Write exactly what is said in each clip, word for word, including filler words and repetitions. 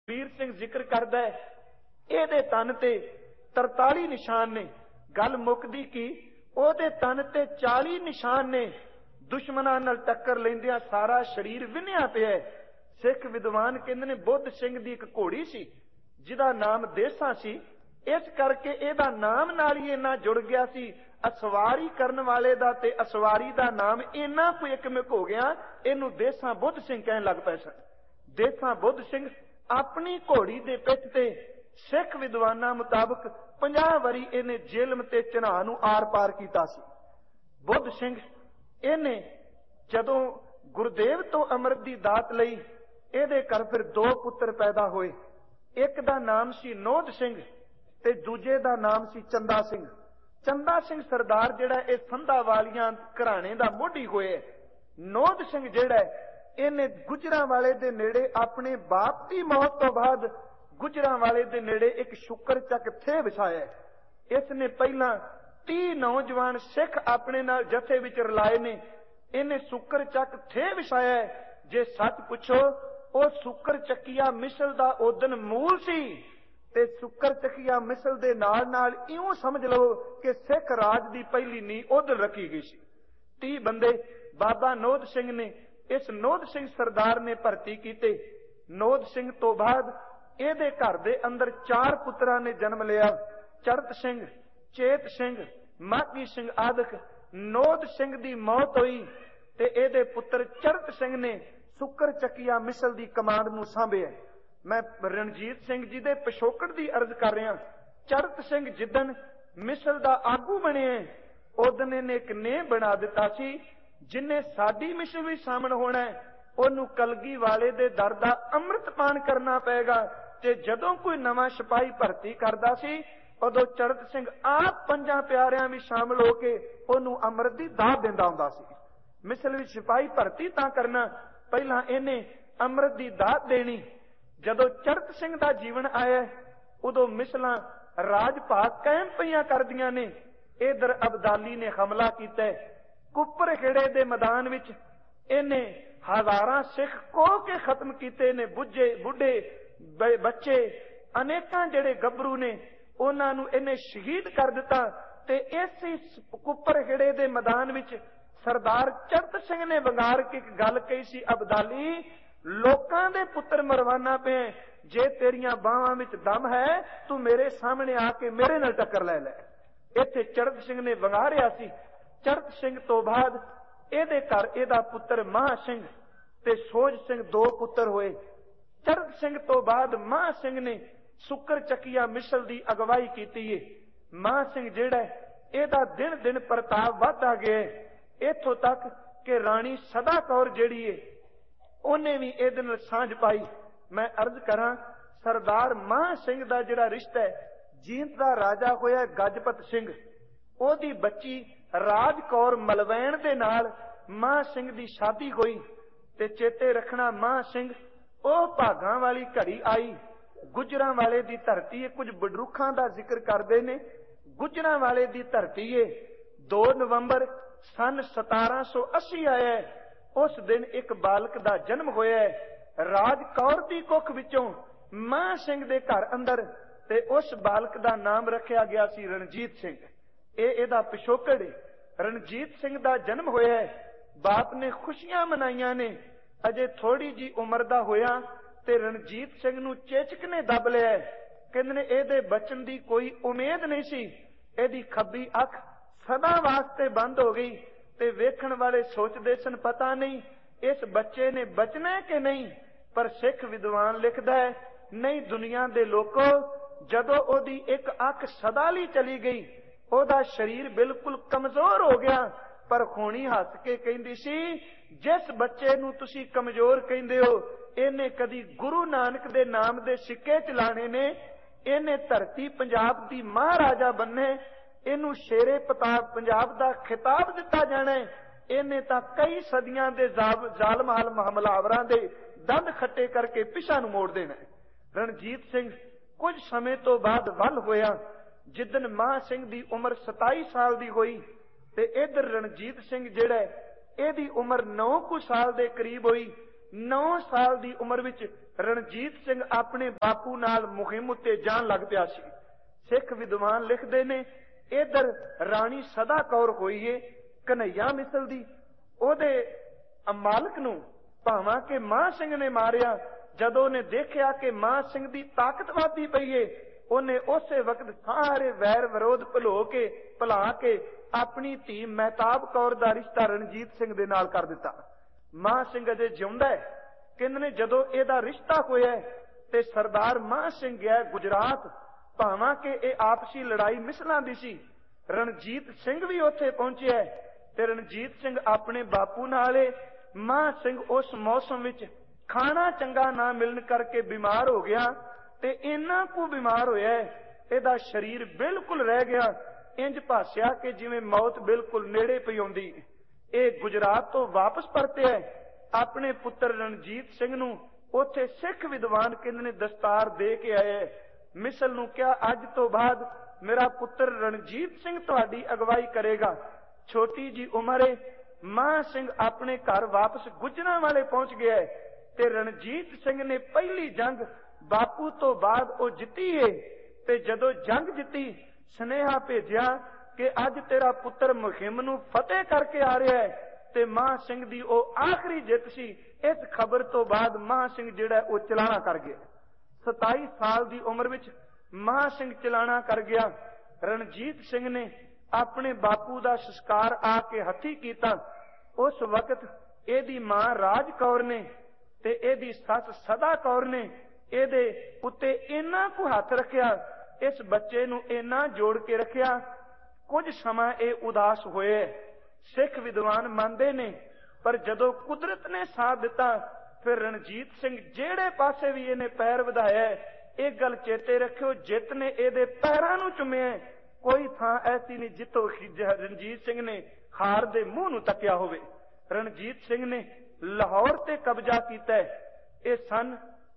वीर सिंह जिक्र करदा है, इहदे तन ते तरताली निशान ने। गल मुकदी की ओहदे तन ते चाली निशान ने। दुश्मनां नाल टक्कर लैंदियां सारा शरीर विन्निया पिया। सिख विद्वान कहंदे ने बुद्ध सिंह दी एक घोड़ी सी जिहदा नाम देसा सी, इस करके इहदा नाम नाल ही इन्ना जुड़ गया सी। असवारी करन वाले दा ते असवारी दा नाम इन्ना कोई एकमिक हो गया, इहनूं देसा बुद्ध सिंह कहण लग पए सन। देसा बुद्ध सिंह अपनी घोड़ी दे पिठ ते सिख विद्वानां मुताबक पचास वारी इहने जेलम ते चन्हां नूं आर पार कीता सी। बुद्ध सिंह इहने जदों गुरदेव तो अमृत दी दात लई, इहदे घर फिर दो पुत्र पैदा होए। एक दा नाम सी नोध सिंह ते दूजे दा नाम सी चंदा सिंह। चंदा सिंह सरदार जिहड़ा इह संधा वालियां घराणे दा मोढी होए। नोध सिंह जिहड़ा इहने गुजरां वाले दे नेड़े अपने बाप दी मौत तो बाद गुजरां वाले दे नेड़े एक शुकर चक थे विछाया। इसने पहला तीह नौजवान सिख अपने नाल जथे विच रलाए ने। इन्हें सुकर चक थे विछाया। जे सच पुछो ਉਹ सुकर चक्किया मिसल दा ओदन मूल सी ते सुकर चक्किया मिसल दे नाल नाल इउं समझ लो कि सिख राज दी पहली नींह उधर रखी गई सी। तीह बंदे बाबा नोध सिंह ने, इस नोध सिंह सरदार ने भर्ती कीते। नोध सिंह तो बाद ਇਹਦੇ घर दे अंदर चार पुत्रां ने जन्म लिया। चरत सिंह, चेत सिंह, माघी सिंह आदि। नोध सिंह दी मौत हुई ते ਇਹਦੇ पुत्र चरत सिंह ने सुकर चक्किया मिसल दी कमांड नूं सांभिया। मैं रणजीत सिंह जी दे पिछोकड़ दी अर्ज कर रहा। चरत सिंह जिदन मिसल दा आगू बने उदन इहने एक नेह बना दिता सी, जिन्हें साडी मिसल भी शामिल होना है। ਉਹਨੂੰ कलगी वाले दे दर दा अमृत पान करना पेगा। ते जदों कोई नवां सिपाही भर्ती करदा सी उदों चरत सिंह आप पंजां प्यारियां भी शामिल होके ਉਹਨੂੰ अमृत दी दात दिंदा हुंदा सी। मिसल विच सिपाही भर्ती तां करना, पहला इहने अमृत दी दात देनी। जदों चरत सिंह दा जीवन आया उदों मिसलां राज भाग कायम पईयां करदियां ने। इधर अबदाली ने हमला कीता। कुपर खेड़े दे मैदान विच इहने हजारां सिख कोह के खत्म कीते ने। बुझे बुढ़े बच्चे अनेकां जिहड़े गभरू ने उन्हां नूं इहने शहीद कर दिता। ते इस कुपर खेड़े दे मैदान विच सरदार चरत सिंह ने वंगार के एक गल कही सी, अबदाली लोकां दे पुत्र मरवाना पे, जे तेरियां बाहां विच दम है तू मेरे सामने आके मेरे नाल टक्कर लै लै। इत्थे चरत सिंह ने वंगारिया सी। चरत सिंह तो बाद ਇਹਦੇ घर ਇਹਦਾ पुत्र माह सिंह ते सोज सिंह दो पुत्र होए। चरत सिंह तो बाद माह सिंह ने सुकर चक्किया मिसल दी अगवाई कीती है। माह सिंह जिहड़ा ਇਹਦਾ दिन दिन प्रताप वधदा गया, इत्थों तक कि राणी सदा कौर जिहड़ी है ਉਹਨੇ भी ਇਹਦੇ ਨਾਲ सांझ पाई। मैं अर्ज करा, सरदार माह सिंह ਦਾ ਜਿਹੜਾ रिश्ता है जींद ਦਾ राजा होया गजपत सिंह, ਉਹਦੀ बच्ची राज कौर मलवैन दे नाल मां सिंह दी शादी हुई। ते चेते रखना मां सिंह ਉਹ भागां वाली घड़ी आई। गुजरां वाले दी धरती है। कुछ बडरूखां दा जिक्र करदे ने गुजरां वाले दी धरती है। दो नवंबर सन सतारां सौ अस्सी आया। उस दिन एक बालक दा जन्म होया है राज कौर दी कुख विचों मां सिंह दे घर अंदर। ते उस बालक दा नाम रखिया गया सी रणजीत सिंह। ਇਹਦਾ ਪਿਛੋਕੜ रणजीत सिंह ਦਾ जन्म होया है। बाप ने खुशियां मनाइयां ने। अजे थोड़ी जी उम्र दा होया ते रणजीत सिंह नूं चेचक ने दब लिया। कहंदे ने ਇਹਦੇ बचन दी कोई उम्मीद नहीं सी। ਇਹਦੀ खब्बी अख सदा वास्ते बंद हो गई ते वेखण वाले सोचदे सन पता नहीं इस बच्चे ने बचना है कि नहीं। पर सिख विद्वान लिखदा है नहीं दुनिया दे लोको, जदों ओदी एक अख सदा लई चली गई ਉਹਦਾ शरीर बिल्कुल कमजोर हो गया। पर खूनी हस के कहती सी जिस बच्चे नूं तुसी कमजोर कहंदे हो इहने कदी गुरु नानक दे नाम दे सिक्के चलाने ने। इहने धरती पंजाब दी महाराजा बनने। इहनूं शेरे प्रताप पंजाब दा खिताब दिता जाना है। इहने तां कई सदियां दे जालम हमलावरां दे दंद खट्टे करके पिछां नूं मोड़ देना है। रणजीत सिंह कुछ समय तो बाद वल होया। जिदन मां सिंह दी उम्र सताई साल दी होई ते इधर रणजीत सिंह जिहड़ा ਇਹਦੀ उम्र नौ कु साल दे करीब हुई। नौ साल दी उम्र विच रणजीत सिंह अपने बापू नाल मुहिम उत्ते जान लग पिया सी। सिख विद्वान लिखते ने इधर राणी सदा कौर होई है कन्हैया मिसल दी, ओदे मालक नूं भावां के मां सिंह ने मारिया। जदों ने देखिया कि मां सिंह दी ताकत वादी पई है, उन्हें उसे वक्त सारे वैर विरोध भुलो के भुला के अपनी धी महताब कौर दा रिश्ता रणजीत सिंह दे नाल कर दिता। मां सिंह अजे जिउंदा है, कहंदे जदों इहदा रिश्ता होया ते सरदार मां सिंह गया गुजरात, भावां के ये आपसी लड़ाई मिसलां दी सी। रणजीत सिंह भी उत्थे पहुंचिया ते रणजीत सिंह अपने बापू नाले, मां सिंह उस मौसम विच खाना चंगा ना मिलने करके बीमार हो गया ते इन्ना को बीमार होया इहदा शरीर बिल्कुल रह गया, इंज भासिया कि जिवें मौत बिल्कुल नेड़े पई आउंदी। ये गुजरात तो वापस परतिया अपने पुत्र रणजीत सिंह नूं उत्थे सिख विद्वान कहंदे ने दस्तार दे के आए। मिसल नूं क्या अज तो बाद मेरा पुत्र रणजीत सिंह तुहाडी अगवाई करेगा। छोटी जी उम्र है, मां सिंह अपने घर वापस गुजरां वाले पहुंच गया है ते रणजीत सिंह ने पहली जंग बापू तो बाद वो जिती है ते जदों जंग जिती स्नेहा भेजिया कि अज तेरा पुत्र मुहिम नूं फतेह करके आ रहा है ते मां सिंह दी वो आखिरी जित सी। इस खबर तो बाद मां सिंह जिहड़ा वो चलाना कर गया। सताई साल दी उम्र विच मां सिंह चलाना कर गया। रणजीत सिंह ने अपने बापू दा संस्कार आके हथी कीता। उस वक्त एदी मां राज कौर ने ते एदी सस सदा कौर ने एदे उत्ते इन्ना को हाथ रखिया, इस बच्चे नूं इन्ना जोड़ के रखिया। कुछ समा ए उदास होए, सिख विद्वान मानते ने, पर जदों कुदरत ने साथ दिता फिर रणजीत सिंह जेड़े पासे भी इन्हें पैर वधाया, एक गल चेते रखियो, जित ने एदे पैरां नूं चुमिया, कोई थां ऐसी नहीं जितों रणजीत सिंह ने हार दे मुंह नूं तकिया होवे। रणजीत सिंह ने लाहौर ते कब्जा कीता है। ये सन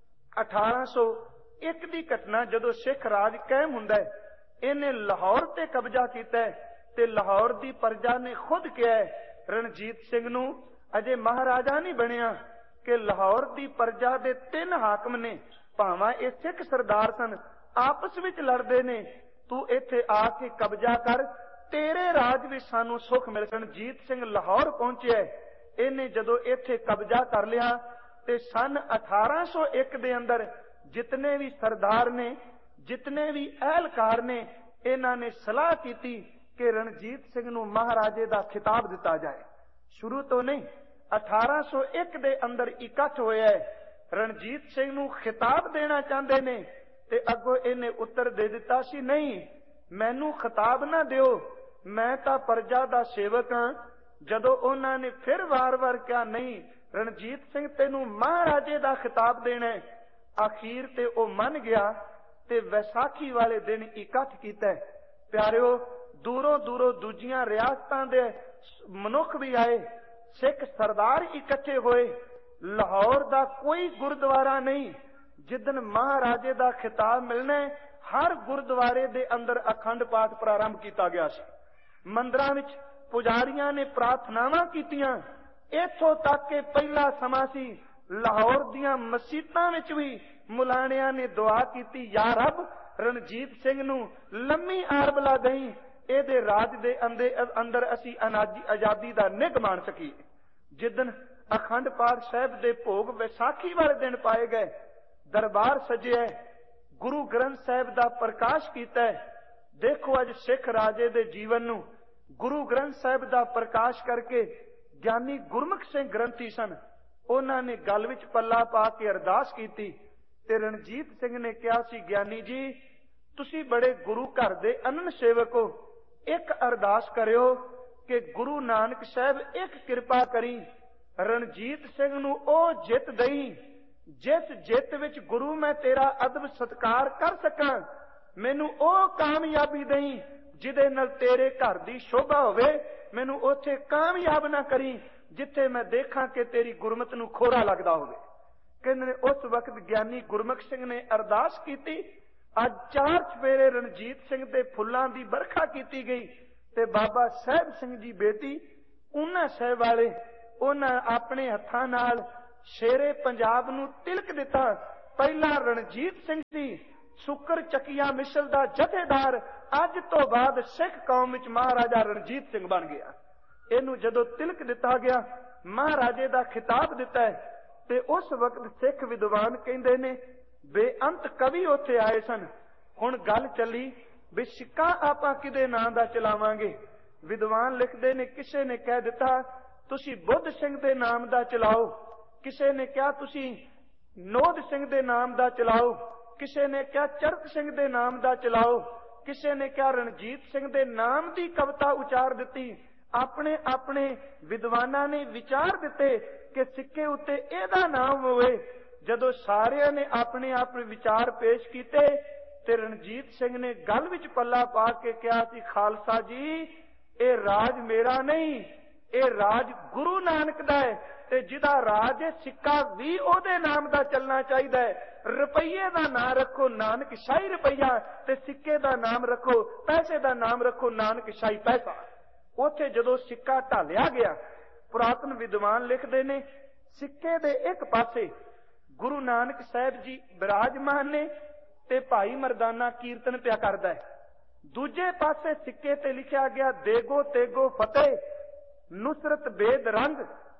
अठारह सौ एक दी घटना, जदों सिख राज कायम हुंदा है, इन्हें लाहौर ते कब्जा कीता है ते लाहौर दी प्रजा ने खुद कहा है रणजीत सिंह नूं अजे महाराजा नहीं बनिया कि लाहौर दी प्रजा दे तीन हाकम ने, भावां ये सिख सरदार सन, आपस विच लड़दे ने, तू इत्थे आके कब्जा कर, तेरे राज विच सानू सुख मिल। रणजीत सिंह लाहौर पहुंचे, इन्हें जदों इत्थे कब्जा कर लिया ते सन अठारह सौ एक दे अंदर जितने भी सरदार ने, जितने भी अहलकार ने, इन्हां ने सलाह कीती कि रणजीत सिंह नूं महाराजे दा खिताब दिता जाए। शुरू तो नहीं, अठारह सौ एक दे अंदर इकट्ठ होया है, रणजीत सिंह नूं खिताब देना चाहते ने ते अगों इन्हें उत्तर दे दिता सी, नहीं मैनू खिताब ना दिओ, मैं तां प्रजा दा सेवक हां। जदों उन्हां ने फिर वार वार कहा नहीं रणजीत सिंह तेनू महाराजे दा खिताब देना है, आखिर ते ओ मन गया ते वैसाखी वाले दिन इकट्ठ कीता। प्यारिओ, दूरों दूरों दूजियां रियासतां दे मनुख भी आए, सिख सरदार इकट्ठे होए। लाहौर दा कोई गुरुद्वारा नहीं, जिदन महाराजे दा खिताब मिलना है, हर गुरुद्वारे दे अंदर अखंड पाठ प्रारंभ किया गया सी। मंदिरां विच पुजारियां ने प्रार्थनावां कीतियां। इथों तक के पहला समा सी लाहौर दियां मसीतां विच भी मुलाणियां ने दुआ कीती, या रब रणजीत सिंह नूं लम्मी आरबला दई, एदे राज दे अंदर असी आजादी दा निग मान सकीए। जिदन अखंड पाठ साहिब दे भोग वैसाखी वाले दिन पाए गए, दरबार सजिया, गुरु ग्रंथ साहिब दा प्रकाश कीता। देखो अज सिख राजे दे जीवन नूं गुरु ग्रंथ साहिब दा प्रकाश करके ज्ञानी गुरमुख सिंह ग्रंथी सन, उन्हां ने गल विच पल्ला पा के अरदास कीती ते रणजीत सिंह ने कहा सी, ज्ञानी जी तुसी बड़े गुरु घर दे अनन सेवक हो, एक अरदास करियो कि गुरु नानक साहिब एक कृपा करी, रणजीत सिंह नूं ओ जित दई जिस जित विच गुरु मैं तेरा अदब सत्कार कर सकां, मैनू ओ कामयाबी दई जिदे नाल तेरे घर दी शोभा होवे, मैनू उत्थे कामयाब ना करी जिथे मैं देखा कि तेरी गुरमत नूं खोरा लगदा होवे। कहंदे ने उस वक्त ज्ञानी गुरमुख सिंह ने अरदास कीती। अज चार चफेरे रणजीत सिंह दे फुल्लां दी बरखा कीती गई ते बाबा साहिब सिंह जी बेटी ऊना साहिब वाले उन्हां अपने हत्थां नाल ਸ਼ੇਰੇ ਪੰਜਾਬ ਨੂੰ ਤਿਲਕ ਦਿੱਤਾ। ਪਹਿਲਾਂ ਰਣਜੀਤ ਸਿੰਘ ਸੀ, ਸੁੱਕਰ ਚੱਕੀਆਂ ਮਿਸਲ ਦਾ ਜਥੇਦਾਰ, ਅੱਜ ਤੋਂ ਬਾਅਦ ਸਿੱਖ ਕੌਮ ਵਿੱਚ ਮਹਾਰਾਜਾ ਰਣਜੀਤ ਸਿੰਘ ਬਣ ਗਿਆ। ਇਹਨੂੰ ਜਦੋਂ ਤਿਲਕ ਦਿੱਤਾ ਗਿਆ, ਮਹਾਰਾਜੇ ਦਾ ਖਿਤਾਬ ਦਿੱਤਾ ਹੈ, ਤੇ ਉਸ ਵਕਤ ਸਿੱਖ ਵਿਦਵਾਨ ਕਹਿੰਦੇ ਨੇ ਬੇਅੰਤ ਕਵੀ ਉੱਥੇ ਆਏ ਸਨ। ਹੁਣ ਗੱਲ ਚੱਲੀ ਵੀ ਸਿੱਕਾ ਆਪਾਂ ਕਿਹਦੇ ਨਾਂ ਦਾ ਚਲਾਵਾਂਗੇ। ਵਿਦਵਾਨ ਲਿਖਦੇ ਨੇ ਕਿਸੇ ਨੇ ਕਹਿ ਦਿੱਤਾ ਤੁਸੀਂ ਬੁੱਧ ਸਿੰਘ ਦੇ ਨਾਮ ਦਾ ਚਲਾਓ, ਕਿਸੇ ਨੇ ਕਿਹਾ ਤੁਸੀਂ ਨੋਦ ਸਿੰਘ ਦੇ ਨਾਮ ਦਾ ਚਲਾਓ, ਕਿਸੇ ਨੇ ਕਿਹਾ ਚਰਕ ਸਿੰਘ ਦੇ ਨਾਮ ਦਾ ਚਲਾਓ, ਕਿਸੇ ਨੇ ਕਿਹਾ ਰਣਜੀਤ ਸਿੰਘ ਦੇ ਨਾਮ ਦੀ ਕਵਿਤਾ ਉਚਾਰ ਦਿੱਤੀ। ਆਪਣੇ ਆਪਣੇ ਵਿਦਵਾਨਾਂ ਨੇ ਵਿਚਾਰ ਦਿੱਤੇ ਕਿ ਸਿੱਕੇ ਉੱਤੇ ਇਹਦਾ ਨਾਮ ਹੋਵੇ। ਜਦੋਂ ਸਾਰਿਆਂ ਨੇ ਆਪਣੇ ਆਪਣੇ ਵਿਚਾਰ ਪੇਸ਼ ਕੀਤੇ ਤੇ ਰਣਜੀਤ ਸਿੰਘ ਨੇ ਗੱਲ ਵਿੱਚ ਪੱਲਾ ਪਾ ਕੇ ਕਿਹਾ ਸੀ, ਖਾਲਸਾ ਜੀ ਇਹ ਰਾਜ ਮੇਰਾ ਨਹੀਂ, ਇਹ ਰਾਜ ਗੁਰੂ ਨਾਨਕ ਦਾ ਹੈ, ਤੇ ਜਿਹਦਾ ਰਾਜ ਹੈ ਸਿੱਕਾ ਵੀ ਉਹਦੇ ਨਾਮ ਦਾ ਚੱਲਣਾ ਚਾਹੀਦਾ ਹੈ। ਰੁਪਈਏ ਦਾ ਨਾਮ ਰੱਖੋ ਨਾਨਕ ਸ਼ਾਹੀ ਰੁਪਈਆ, ਤੇ ਸਿੱਕੇ ਦਾ ਨਾਮ ਰੱਖੋ, ਪੈਸੇ ਦਾ ਨਾਮ ਰੱਖੋ ਨਾਨਕ ਸ਼ਾਹੀ ਪੈਸਾ। ਉੱਥੇ ਜਦੋਂ ਸਿੱਕਾ ਢਾਲਿਆ ਗਿਆ, ਪੁਰਾਤਨ ਵਿਦਵਾਨ ਲਿਖਦੇ ਨੇ ਸਿੱਕੇ ਦੇ ਇੱਕ ਪਾਸੇ ਗੁਰੂ ਨਾਨਕ ਸਾਹਿਬ ਜੀ ਬਿਰਾਜਮਾਨ ਨੇ ਤੇ ਭਾਈ ਮਰਦਾਨਾ ਕੀਰਤਨ ਪਿਆ ਕਰਦਾ ਹੈ, ਦੂਜੇ ਪਾਸੇ ਸਿੱਕੇ ਤੇ ਲਿਖਿਆ ਗਿਆ ਦੇਗੋ ਤੇਗੋ ਫਤਿਹ ਨੁਸਰਤ ਬੇਦ ਰੰਗ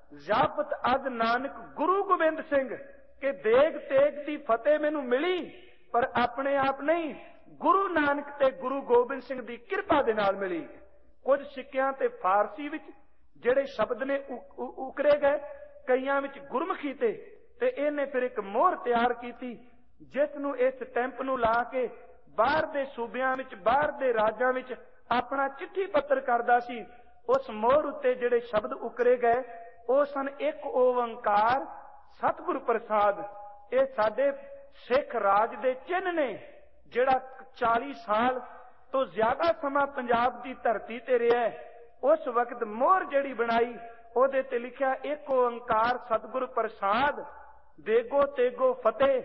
ਜ਼ਾਬਤ ਅਜ ਨਾਨਕ ਗੁਰੂ ਗੋਬਿੰਦ ਸਿੰਘ, ਕਿ ਦੇਗ ਤੇਗ ਦੀ ਫਤਿਹ ਮੈਨੂੰ ਮਿਲੀ ਪਰ ਆਪਣੇ ਆਪ ਨਹੀਂ, ਗੁਰੂ ਨਾਨਕ ਤੇ ਗੁਰੂ ਗੋਬਿੰਦ ਸਿੰਘ ਦੀ ਕਿਰਪਾ ਦੇ ਨਾਲ ਮਿਲੀ। ਕੁਝ ਸਿੱਕਿਆਂ ਤੇ ਫਾਰਸੀ ਵਿੱਚ ਜਿਹੜੇ ਸ਼ਬਦ ਨੇ ਉਕਰੇ ਗਏ, ਕਈਆਂ ਵਿੱਚ ਗੁਰਮੁਖੀ ਤੇ ਤੇ ਇਹਨੇ ਫਿਰ ਇੱਕ ਮੋਹਰ ਤਿਆਰ ਕੀਤੀ ਜਿਸ ਨੂੰ ਇਸ ਸਟੈਂਪ ਨੂੰ ਲਾ ਕੇ ਬਾਹਰ ਦੇ ਸੂਬਿਆਂ ਵਿੱਚ, ਬਾਹਰ ਦੇ ਰਾਜਾਂ ਵਿੱਚ ਆਪਣਾ ਚਿੱਠੀ ਪੱਤਰ ਕਰਦਾ ਸੀ। ਉਸ ਮੋਹਰ ਉੱਤੇ ਜਿਹੜੇ ਸ਼ਬਦ ਉਕਰੇ ਗਏ ਉਹ ਸਨ ਇੱਕ ਓੰਕਾਰ ਸਤਿਗੁਰ ਪ੍ਰਸਾਦ। ਇਹ ਸਾਡੇ ਸਿੱਖ ਰਾਜ ਦੇ ਚਿੰਨ੍ਹ ਨੇ, ਜਿਹੜਾ ਚਾਲੀ ਸਾਲ ਤੋਂ ਜ਼ਿਆਦਾ ਸਮਾਂ ਪੰਜਾਬ ਦੀ ਧਰਤੀ ਤੇ ਰਿਹਾ। ਉਸ ਵਕਤ ਮੋਹਰ ਜਿਹੜੀ ਬਣਾਈ ਉਹਦੇ ਤੇ ਲਿਖਿਆ ਇੱਕ ਓੰਕਾਰ ਸਤਿਗੁਰ ਪ੍ਰਸਾਦ ਦੇਗੋ ਤੇਗੋ ਫਤਿਹ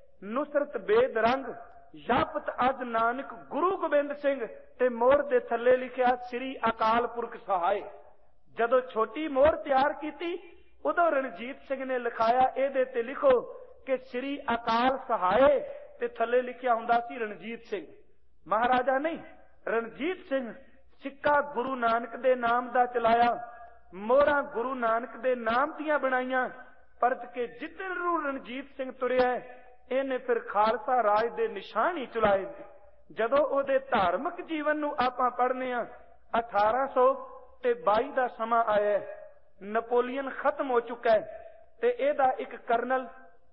ਨੁਸਰਤ ਬੇਦ ਰੰਗ ਜਪਤ ਅਜ ਨਾਨਕ ਗੁਰੂ ਗੋਬਿੰਦ ਸਿੰਘ, ਤੇ ਮੋਹਰ ਦੇ ਥੱਲੇ ਲਿਖਿਆ ਸ੍ਰੀ ਅਕਾਲ ਪੁਰਖ ਸਹਾਇ। ਜਦੋਂ ਛੋਟੀ ਮੋਹਰ ਤਿਆਰ ਕੀਤੀ ਉਦੋਂ ਰਣਜੀਤ ਸਿੰਘ ਨੇ ਲਿਖਾਇਆ ਇਹਦੇ ਤੇ ਲਿਖੋ ਕਿ ਸ੍ਰੀ ਅਕਾਲ ਸਹਾਇ, ਤੇ ਥੱਲੇ ਲਿਖਿਆ ਹੁੰਦਾ ਸੀ ਰਣਜੀਤ ਸਿੰਘ। ਮਹਾਰਾਜਾ ਨਹੀਂ, ਰਣਜੀਤ ਸਿੰਘ। ਸਿੱਕਾ ਗੁਰੂ ਨਾਨਕ ਦੇ ਨਾਮ ਦਾ ਚਲਾਇਆ, ਮੋਹਰਾਂ ਗੁਰੂ ਨਾਨਕ ਦੇ ਨਾਮ ਦੀਆਂ ਬਣਾਈਆਂ, ਪਰਤ ਕੇ ਜਿੱਧਰ ਨੂੰ ਰਣਜੀਤ ਸਿੰਘ ਤੁਰਿਆ ਇਹਨੇ ਫਿਰ ਖਾਲਸਾ ਰਾਜ ਦੇ ਨਿਸ਼ਾਨ ਹੀ ਚੁਲਾਏ। ਜਦੋਂ ਉਹਦੇ ਧਾਰਮਿਕ ਜੀਵਨ ਨੂੰ ਆਪਾਂ ਪੜ੍ਹਨੇ ਆ, ਅਠਾਰਾਂ ਸੌ ਤੇ ਬਾਈ ਦਾ ਸਮਾਂ ਆਇਆ, ਨਪੋਲੀਅਨ ਖਤਮ ਹੋ ਚੁੱਕਾ ਹੈ ਤੇ ਇਹਦਾ ਇੱਕ ਕਰਨਲ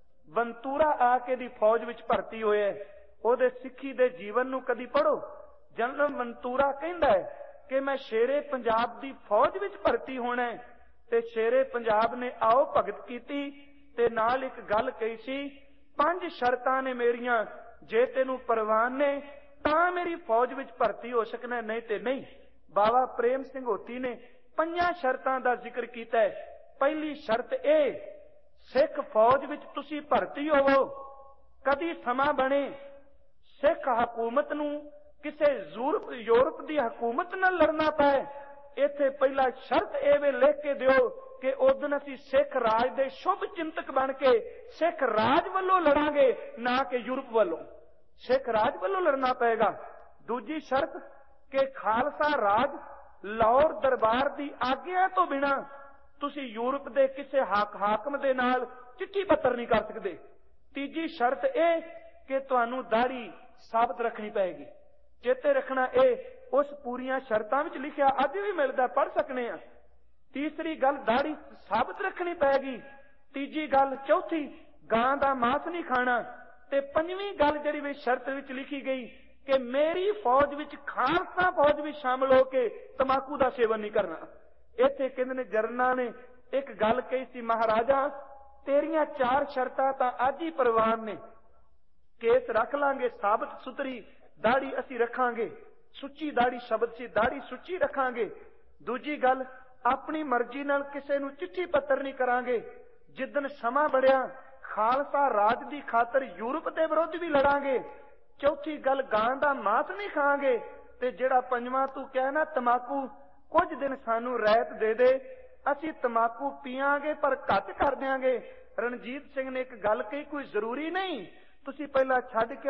ਵੰਤੂਰਾ ਆ ਕੇ ਦੀ ਫੌਜ ਵਿੱਚ ਭਰਤੀ ਹੋਇਆ। ਉਹਦੇ ਸਿੱਖੀ ਦੇ ਜੀਵਨ ਨੂੰ ਕਦੀ ਪੜ੍ਹੋ। ਜਨਰਲ ਵੰਤੂਰਾ ਕਹਿੰਦਾ ਹੈ ਕਿ ਮੈਂ ਸ਼ੇਰੇ ਪੰਜਾਬ ਦੀ ਫੌਜ ਵਿੱਚ ਭਰਤੀ ਹੋਣਾ ਹੈ, ਤੇ ਸ਼ੇਰੇ ਪੰਜਾਬ ਨੇ ਆਓ ਭਗਤ ਕੀਤੀ ਤੇ ਨਾਲ ਇੱਕ ਗੱਲ ਕਹੀ ਸੀ, ਪੰਜ ਸ਼ਰਤਾਂ ਨੇ ਮੇਰੀਆਂ, ਜੇ ਤੈਨੂੰ ਪ੍ਰਵਾਨ ਨੇ ਤਾਂ ਮੇਰੀ ਫੌਜ ਵਿੱਚ ਭਰਤੀ ਹੋ ਸਕਣਾ, ਨਹੀਂ ਤੇ ਨਹੀਂ। ਬਾਬਾ ਪ੍ਰੇਮ ਸਿੰਘ ਹੋਤੀ ਨੇ ਪੰਜਾਂ ਸ਼ਰਤਾਂ ਦਾ ਜ਼ਿਕਰ ਕੀਤਾ ਹੈ। ਪਹਿਲੀ ਸ਼ਰਤ ਇਹ, ਸਿੱਖ ਫੌਜ ਵਿੱਚ ਤੁਸੀਂ ਭਰਤੀ ਹੋਵੋ, ਕਦੀ ਸਮਾਂ ਬਣੇ ਸਿੱਖ ਹਕੂਮਤ ਨੂੰ ਕਿਸੇ ਯੂਰਪ ਯੂਰਪ ਦੀ ਹਕੂਮਤ ਨਾਲ ਲੜਨਾ ਪਏ। ਇੱਥੇ ਪਹਿਲਾ ਸ਼ਰਤ ਇਹ ਵੇ ਲਿਖ ਕੇ ਦਿਓ ਕਿ ਉਦੋਂ ਅਸੀਂ ਸਿੱਖ ਰਾਜ ਦੇ ਸ਼ੁਭ ਚਿੰਤਕ ਬਣ ਕੇ ਸਿੱਖ ਰਾਜ ਵੱਲੋਂ ਲੜਾਂਗੇ, ਨਾ ਕਿ ਯੂਰਪ ਵੱਲੋਂ। ਸਿੱਖ ਰਾਜ ਵੱਲੋਂ ਲੜਨਾ ਪਏਗਾ। ਦੂਜੀ ਸ਼ਰਤ ਕਿ ਖਾਲਸਾ ਰਾਜ ਲਾਹੌਰ ਦਰਬਾਰ ਦੀ ਆਗਿਆ ਤੋਂ ਬਿਨਾਂ ਤੁਸੀਂ ਯੂਰਪ ਦੇ ਕਿਸੇ ਹਾਕ ਹਾਕਮ ਦੇ ਨਾਲ ਚਿੱਠੀ ਪੱਤਰ ਨਹੀਂ ਕਰ ਸਕਦੇ। ਤੀਜੀ ਸ਼ਰਤ ਇਹ ਕਿ ਤੁਹਾਨੂੰ ਦਾੜੀ ਸਾਬਤ ਰੱਖਣੀ ਪਏਗੀ। ਚੇਤੇ ਰੱਖਣਾ ਇਹ ਉਸ ਪੂਰੀਆਂ ਸ਼ਰਤਾਂ ਵਿੱਚ ਲਿਖਿਆ, ਅੱਜ ਵੀ ਮਿਲਦਾ, ਪੜ੍ਹ ਸਕਨੇ ਆ। ਤੀਸਰੀ ਗੱਲ ਦਾੜੀ ਸਾਬਤ ਰੱਖਣੀ ਪਏਗੀ। ਤੀਜੀ ਗੱਲ, ਚੌਥੀ ਗਾਂ ਦਾ ਮਾਸ ਨਹੀਂ ਖਾਣਾ। ਤੇ ਪੰਜਵੀਂ ਗੱਲ ਜਿਹੜੀ ਵੀ ਸ਼ਰਤ ਵਿੱਚ ਲਿਖੀ ਗਈ ਕਿ ਮੇਰੀ ਫੌਜ ਵਿੱਚ ਖਾਲਸਾ ਫੌਜ ਵਿੱਚ ਸ਼ਾਮਲ ਹੋ ਕੇ ਤਮਾਕੂ ਦਾ ਸੇਵਨ ਨਹੀਂ ਕਰਨਾ। ਇੱਥੇ ਕਹਿੰਦੇ ਨੇ ਜਰਨਾ ਨੇ ਇੱਕ ਗੱਲ ਕਹੀ ਸੀ, ਮਹਾਰਾਜਾ ਤੇਰੀਆਂ ਚਾਰ ਸ਼ਰਤਾਂ ਤਾਂ ਅੱਜ ਹੀ ਪ੍ਰਵਾਨ ਨੇ, ਕੇਸ ਰੱਖ ਲਾਂਗੇ ਸਾਬਤ ਸੁਥਰੀ, ਦਾੜੀ ਅਸੀਂ ਰੱਖਾਂਗੇ, ਸੁੱਚੀ ਦਾੜੀ ਸ਼ਬਦ ਸੀ, ਦਾੜੀ ਸੁੱਚੀ ਰੱਖਾਂਗੇ। ਦੂਜੀ ਗੱਲ, ਆਪਣੀ ਮਰਜ਼ੀ ਨਾਲ ਕਿਸੇ ਨੂੰ ਚਿੱਠੀ ਪੱਤਰ ਨਹੀਂ ਕਰਾਂਗੇ। ਜਿੱਦਣ ਸਮਾਂ ਬੜਿਆ ਖਾਲਸਾ ਰਾਜ ਦੀ ਖਾਤਰ ਯੂਰਪ ਦੇ ਵਿਰੁੱਧ ਵੀ ਲੜਾਂਗੇ। ਚੌਥੀ ਗੱਲ, ਗਾਂ ਦਾ ਮਾਸ ਨਹੀਂ ਖਾਂਗੇ। ਤੇ ਜਿਹੜਾ ਪੰਜਵਾਂ ਤੂੰ ਕਹਿਣਾ ਤਮਾਕੂ, ਕੁਝ ਦਿਨ ਸਾਨੂੰ ਰਹਿਤ ਦੇ ਦੇ, ਅਸੀਂ ਤਮਾਕੂ ਪੀਆਂਗੇ ਪਰ ਘੱਟ ਕਰ ਦਿਆਂਗੇ। ਰਣਜੀਤ ਸਿੰਘ ਨੇ ਇੱਕ ਗੱਲ ਕਹੀ, ਕੋਈ ਜ਼ਰੂਰੀ ਨਹੀਂ ਤੁਸੀਂ ਪਹਿਲਾਂ ਛੱਡ ਕੇ